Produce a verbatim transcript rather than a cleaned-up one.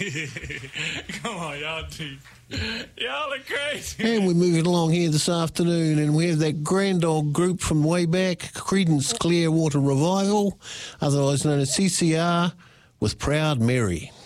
Come on, y'all two. Y'all are crazy. And we're moving along here this afternoon, and we have that grand old group from way back, Creedence Clearwater Revival, otherwise known as C C R, with Proud Mary.